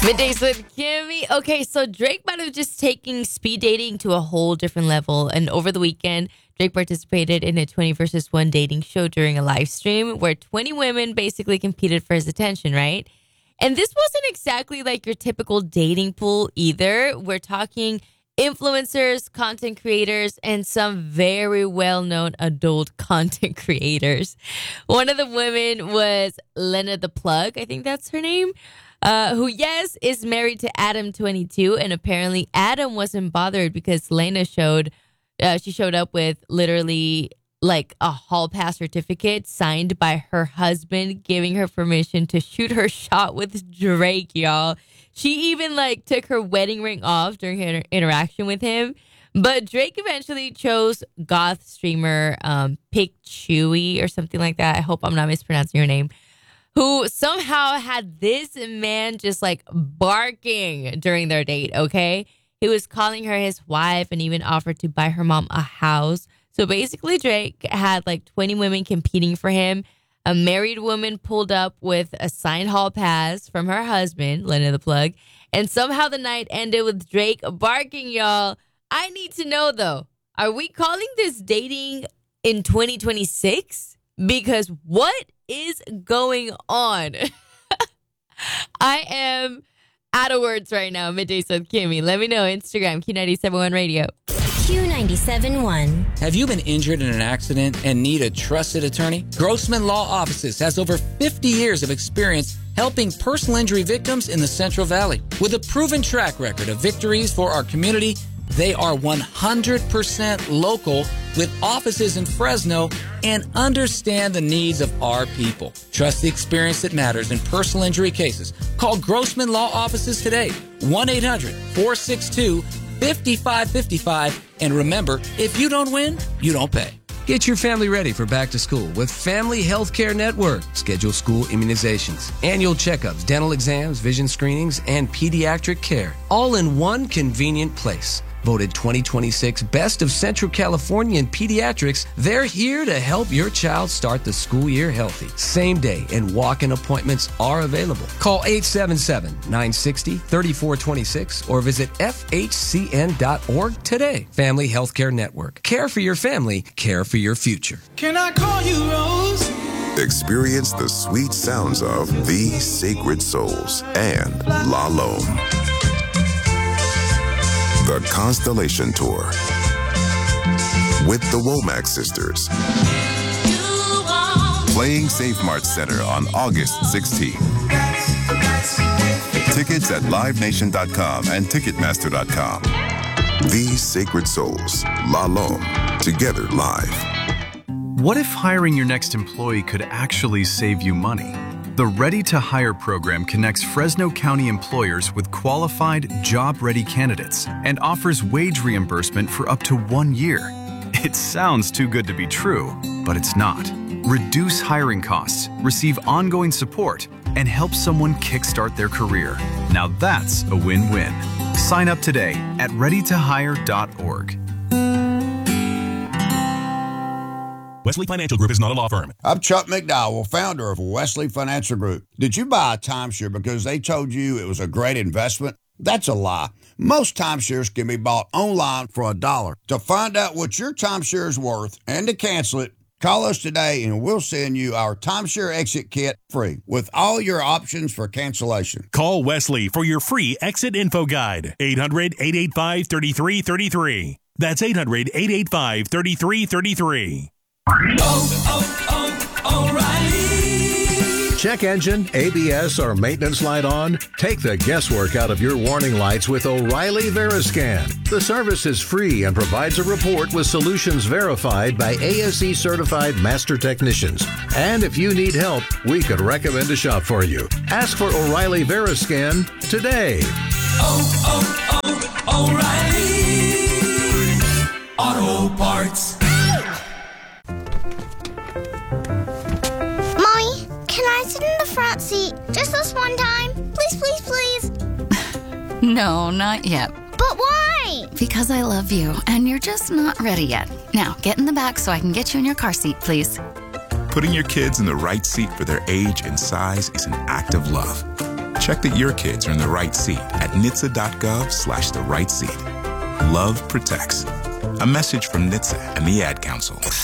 Middays with Kimmy. Okay, so Drake might have just taking speed dating to a whole different level. And over the weekend, Drake participated in a 20 versus 1 dating show during a live stream where 20 women basically competed for his attention, right? And this wasn't exactly like your typical dating pool either. We're talking influencers, content creators, and some very well-known adult content creators. One of the women was Lena the Plug, I think that's her name, who, yes, is married to Adam 22. And apparently Adam wasn't bothered because Lena showed up with literally like a hall pass certificate signed by her husband, giving her permission to shoot her shot with Drake, y'all. She even like took her wedding ring off during her interaction with him. But Drake eventually chose goth streamer Pick Chewy or something like that. I hope I'm not mispronouncing your name. Who somehow had this man just like barking during their date, okay? He was calling her his wife and even offered to buy her mom a house. So basically, Drake had like 20 women competing for him. A married woman pulled up with a signed hall pass from her husband, Lena the Plug. And somehow the night ended with Drake barking, y'all. I need to know, though, are we calling this dating in 2026? Because what is going on? I am out of words right now. Middays with Kimmy. Let me know. Instagram, Q971 Radio. Q97.1. Have you been injured in an accident and need a trusted attorney? Grossman Law Offices has over 50 years of experience helping personal injury victims in the Central Valley. With a proven track record of victories for our community, they are 100% local with offices in Fresno and understand the needs of our people. Trust the experience that matters in personal injury cases. Call Grossman Law Offices today, 1-800-462-5555. And remember, if you don't win, you don't pay. Get your family ready for back to school with Family Healthcare Network. Schedule school immunizations, annual checkups, dental exams, vision screenings, and pediatric care, all in one convenient place. Voted 2026 Best of Central California in Pediatrics, they're here to help your child start the school year healthy. Same day and walk-in appointments are available. Call 877-960-3426 or visit fhcn.org today. Family Healthcare Network. Care for your family, care for your future. Can I call you Rose? Experience the sweet sounds of The Sacred Souls and La Lome. The Constellation Tour with the Womack Sisters. Playing Safe Mart Center on August 16th. Tickets at livenation.com and ticketmaster.com. The Sacred Souls, La Lome, together live. What if hiring your next employee could actually save you money? The Ready to Hire program connects Fresno County employers with qualified, job-ready candidates and offers wage reimbursement for up to 1 year. It sounds too good to be true, but it's not. Reduce hiring costs, receive ongoing support, and help someone kickstart their career. Now that's a win-win. Sign up today at readytohire.org. Wesley Financial Group is not a law firm. I'm Chuck McDowell, founder of Wesley Financial Group. Did you buy a timeshare because they told you it was a great investment? That's a lie. Most timeshares can be bought online for $1. To find out what your timeshare is worth and to cancel it, call us today and we'll send you our timeshare exit kit free with all your options for cancellation. Call Wesley for your free exit info guide. 800-885-3333. That's 800-885-3333. O'Reilly. Check engine, ABS, or maintenance light on? Take the guesswork out of your warning lights with O'Reilly Veriscan. The service is free and provides a report with solutions verified by ASE certified master technicians. And if you need help, we could recommend a shop for you. Ask for O'Reilly Veriscan today. O'Reilly Auto Parts. Can I sit in the front seat just this one time? Please, please, please. No, not yet. But why? Because I love you, and you're just not ready yet. Now, get in the back so I can get you in your car seat, please. Putting your kids in the right seat for their age and size is an act of love. Check Check that your kids are in the right seat at nhtsa.gov/the right seat. Love protects. A message from NHTSA and the Ad Council.